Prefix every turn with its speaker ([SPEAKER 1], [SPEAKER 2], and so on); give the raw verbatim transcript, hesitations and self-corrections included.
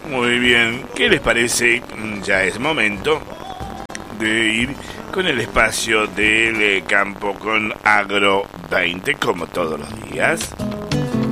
[SPEAKER 1] Muy bien, ¿qué les parece? Ya es momento de ir con el espacio del campo con Agro veinte, como todos los días.